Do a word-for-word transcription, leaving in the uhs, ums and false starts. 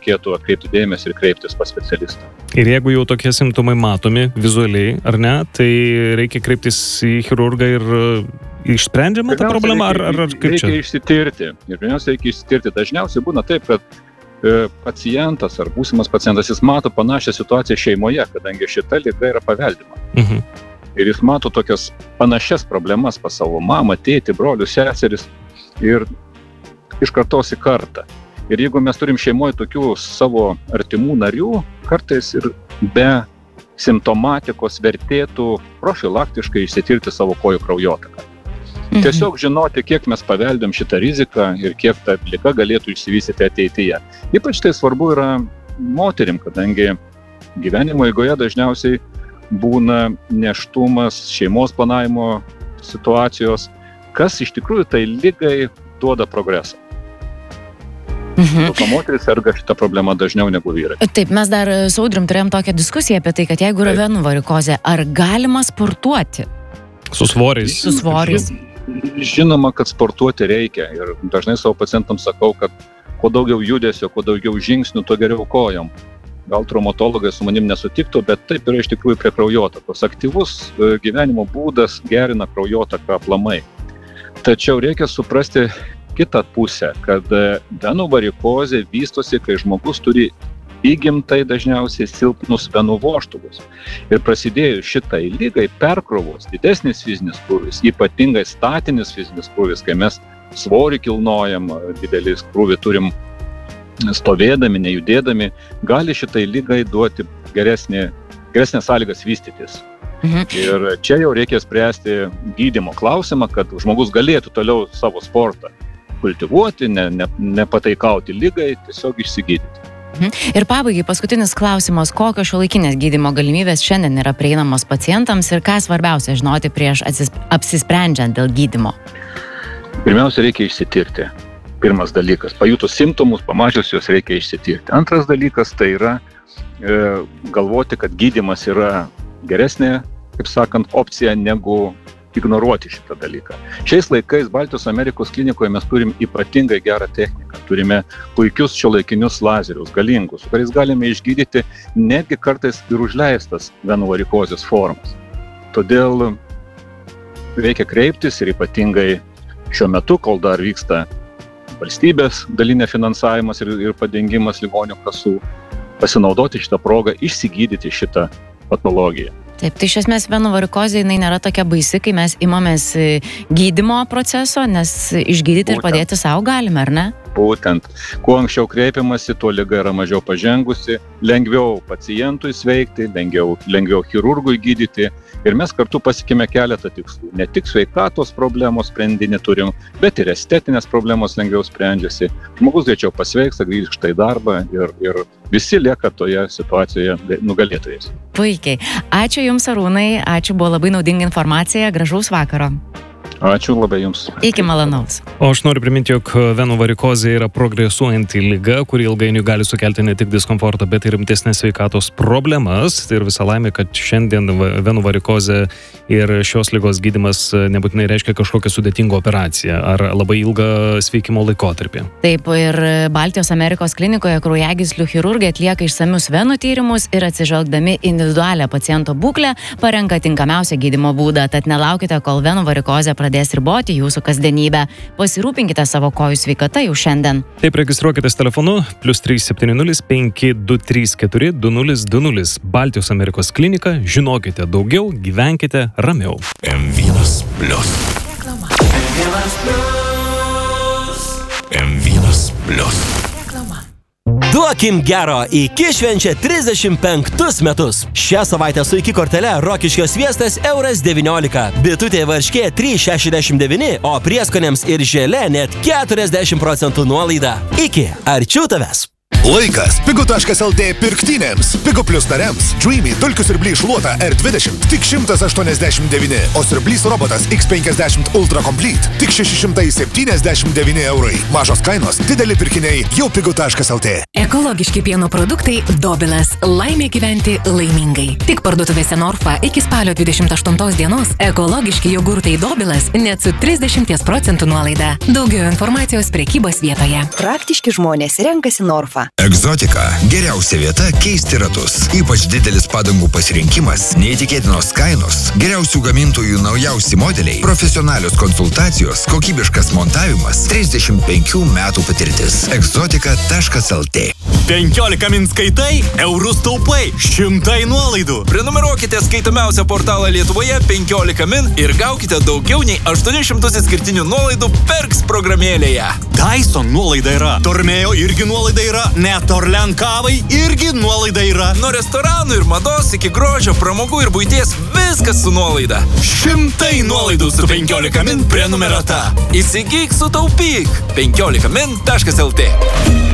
reikėtų atkreipti dėmesį ir kreiptis pas specialistą. Ir jeigu jau tokie simptomai matomi vizualiai, ar ne, tai reikia kreiptis į chirurgą ir išsprendžiama ta problema, ar, ar, ar kaip čia? Reikia išsitirti. Ir pirmiausia, reikia išsitirti. Dažniausiai būna taip, kad e, pacientas ar būsimas pacientas, jis mato panašią situaciją šeimoje, kadangi šita liga yra paveldima. Mhm. Ir jis mato tokias panašias problemas pas savo mamą, tėtį, brolius, seseris ir iš kartos į kartą. Ir jeigu mes turim šeimoje tokių savo artimų narių, kartais ir be simptomatikos vertėtų profilaktiškai išsitirti savo kojų kraujotaką. Mhm. Tiesiog žinoti, kiek mes paveldėm šitą riziką ir kiek ta liga galėtų išsivystyti ateityje. Ypač tai svarbu yra moterim, kadangi gyvenimo eigoje dažniausiai būna nėštumas, šeimos planavimo situacijos, kas iš tikrųjų tai ligai duoda progresą. Mhm. O moteris serga šitą problemą dažniau negu vyrai. Taip, mes dar su Audrium turėjom tokią diskusiją apie tai, kad jeigu yra venų varikozė, ar galima sportuoti? Su svoriais. Su svoriais. Žinoma, kad sportuoti reikia ir dažnai savo pacientams sakau, kad kuo daugiau judesio, kuo daugiau žingsnių, tuo geriau kojom. Gal traumatologai su manim nesutiktų, bet taip yra iš tikrųjų prie kraujotakos. Aktyvus gyvenimo būdas gerina kraujotaką aplamai. Tačiau reikia suprasti kitą pusę, kad venų varikozė vystosi, kai žmogus turi įgimtai dažniausiai silpnus venų vožtuvus. Ir prasidėjus šitai ligai perkrovos, didesnis fizinis krūvis, ypatingai statinis fizinis krūvis, kai mes svorį kilnojam, didelį krūvį turim stovėdami, nejudėdami, gali šitai ligai duoti geresnį, geresnės sąlygas vystytis. Mhm. Ir čia jau reikia spręsti gydymo klausimą, kad žmogus galėtų toliau savo sportą kultivuoti, ne, ne, nepataikauti ligai, tiesiog išsigydyti. Mhm. Ir pabaigai paskutinis klausimas, kokios šiuolaikinės gydymo galimybės šiandien yra prieinamos pacientams ir ką svarbiausia žinoti prieš atsis, apsisprendžiant dėl gydymo? Pirmiausia, reikia išsitirti. Pirmas dalykas, pajutus simptomus, pamačius juos reikia išsitirti. Antras dalykas tai yra e, galvoti, kad gydymas yra geresnė, kaip sakant, opcija negu ignoruoti šitą dalyką. Šiais laikais Baltijos Amerikos klinikoje mes turim ypatingai gerą techniką. Turime puikius šiuolaikinius lazerius, galingus, su kuriais galime išgydyti netgi kartais ir užleistas venų varikozės formas. Todėl reikia kreiptis ir ypatingai šiuo metu, kol dar vyksta valstybės dalinė finansavimas ir, ir padengimas ligonių kasų, pasinaudoti šitą progą, išsigydyti šitą patologiją. Taip, tai iš esmės venų varikozė jinai nėra tokia baisi, kai mes imamės gydymo proceso, nes išgydyti Būtent. ir padėti savo galime, ar ne? Būtent. Kuo anksčiau kreipiamasi, tuo liga yra mažiau pažengusi, lengviau pacientui sveikti, lengviau, lengviau chirurgui gydyti. Ir mes kartu pasiekėme keletą tikslų. Ne tik sveikatos problemos sprendinį turim, bet ir estetinės problemos lengviau sprendžiasi. Žmogus greičiau pasveiksta, grįžta į darbą ir, ir visi lieka toje situacijoje nugalėtojais. Puikiai. Ačiū Jums, Arūnai. Ačiū, buvo labai naudinga informacija. Gražaus vakaro. Ačiū labai Jums. Iki malonaus. O aš noriu priminti, jog venų varikozė yra progresuojanti liga, kuri ilgainiui gali sukelti ne tik diskomfortą, bet ir rimtesnės sveikatos problemas. Ir visa laimė, kad šiandien venų varikozė ir šios ligos gydymas nebūtinai reiškia kažkokią sudėtingą operaciją ar labai ilgą sveikimo laikotarpį. Taip, ir Baltijos Amerikos klinikoje kraujagyslių chirurgai atlieka išsamius venų tyrimus ir atsižvelgdami individualią paciento būklę parenka tinkamiausią gydymo būdą. Tad nelaukite, kol venų varikozė pradės riboti jūsų kasdienybę. Pasirūpinkite savo kojų sveikata jau šiandien. Taip, registruokitės telefonu plius trys septyni nulis penki du trys keturi du nulis du nulis. Baltijos Amerikos klinika, žinokite daugiau, gyvenkite ramiau. M vienas plius. Reklama. M vienas plius. M vienas plius. Reklama. Duokim gero, iki švenčia trisdešimt penktus metus. Šią savaitę su iki kortele Rokiškio sviestas euras devyniolika, bitutė varškė trys šešiasdešimt devyni, o prieskonėms ir želė net keturiasdešimt procentų nuolaida. Iki, arčiau tavęs. Laikas pigu taškas el tė pirktynėms. Pigu plus nariams Dreamy dulkių siurblys šluota R dvidešimt tik šimtas aštuoniasdešimt devyni, o siurblys robotas X penkiasdešimt Ultra Complete tik šeši šimtai septyniasdešimt devyni eurai. Mažos kainos, dideli pirkiniai jau pigu taškas el tė. Ekologiški pieno produktai Dobilas. Laimė gyventi laimingai. Tik parduotuvėse Norfa iki spalio dvidešimt aštuntos dienos ekologiški jogurtai Dobilas net su trisdešimt procentų nuolaida. Daugiau informacijos prekybos vietoje. Praktiški žmonės renkasi Norfa. Egzotika – geriausia vieta keisti ratus. Ypač didelis padangų pasirinkimas, neįtikėtinos kainos, geriausių gamintojų naujausi modeliai, profesionalios konsultacijos, kokybiškas montavimas, trisdešimt penkių metų patirtis. egzotika taškas lt. penkiolika min skaitai, eurus taupai, šimtai nuolaidų. Prenumeruokite skaitomiausią portalą Lietuvoje penkiolika min ir gaukite daugiau nei aštuoni šimtai skirtinių nuolaidų Perks programėlėje. Dyson nuolaida yra, Tormėjo irgi nuolaida yra, net Orlen kavai irgi nuolaida yra. Nuo restoranų ir mados iki grožio, pramogų ir buities viskas su nuolaida. Šimtai nuolaidų su penkiolika min prenumerata. Įsigyk, sutaupyk. penkiolika min taškas lt.